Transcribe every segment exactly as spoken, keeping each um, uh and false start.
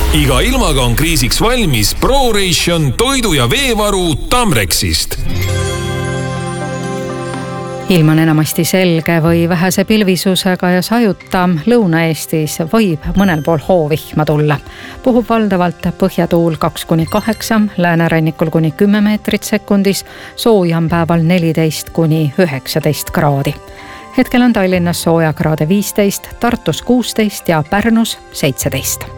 iga ilmaga on kriisiks valmis ProRation toidu- ja veevaru Tamrexist. Ilm on enamasti selge või vähese pilvisusega ja sajuta. Lõuna-Eestis võib mõnel pool hoovihma tulla. Puhub valdavalt põhjatuul kaks kuni kaheksa, läänerannikul kuni kümme meetrit sekundis, soojam päeval neliteist kuni üheksateist kraadi. Hetkel on Tallinnas soojakraade viisteist, Tartus kuusteist ja Pärnus seitseteist.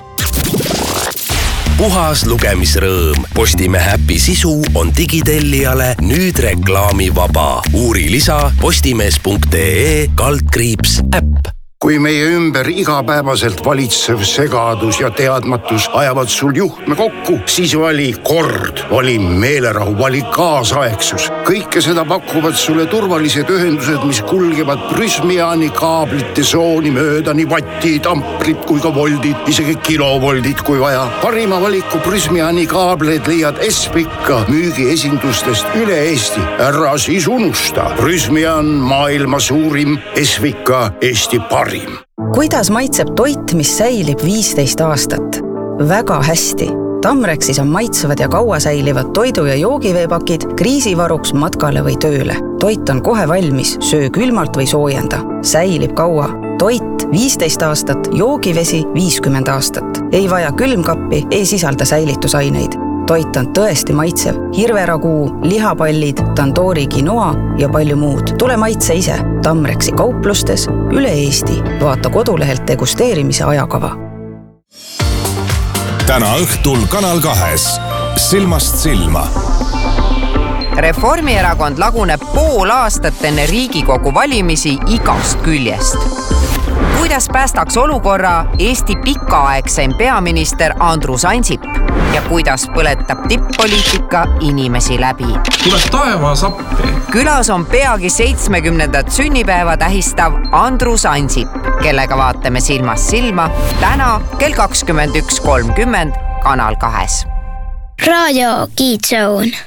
Puhas lugemisrõõm. Postimehe äpi sisu on digitellijale nüüd reklaamivaba. Uuri lisa postimees punkt ee kaldkriips äpp. Kui meie ümber igapäevaselt valitsev segadus ja teadmatus ajavad sul juhtme kokku, siis vali kord, vali meelerahu, vali kaasaegsus. Kõike seda pakuvad sulle turvalised ühendused, mis kulgevad Prysmiani kaablite sooni mööda, nii vattid, amprid kui ka voldid, isegi kilovoldid kui vaja. Parima valiku Prysmiani kaableid leiad Espika müügiesindustest üle Eesti. Ära siis unusta. Prysmian maailma suurim, Espika Eesti parim. Kuidas maitseb toit, mis säilib viisteist aastat? Väga hästi. Tamrexis on maitsevad ja kaua säilivad toidu- ja joogiveepakid kriisivaruks matkale või tööle. Toit on kohe valmis, söö külmalt või soojenda. Säilib kaua. Toit viisteist aastat, joogivesi viiskümmend aastat. Ei vaja külmkappi, ei sisalda säilitusaineid. Toit on tõesti maitsev. Hirveraguu, lihapallid, tandoori quinoa ja palju muud. Tule maitse ise. Tamrexi kauplustes üle Eesti. Vaata kodulehelt degusteerimise ajakava. Täna õhtul Kanal kahes. Silmast silma. Reformierakond laguneb pool aastat enne Riigikogu valimisi igast küljest. Kuidas päästaks olukorra Eesti pikaaegseim peaminister Andrus Ansip ja kuidas põletab tipp-poliitika inimesi läbi? Tule taevas appi. Külas on peagi seitsmekümnendat sünnipäeva tähistav Andrus Ansip, kellega vaatame silmast silma täna kell kakskümmend üks kolmkümmend Kanal kahes. Radio Kids Zone.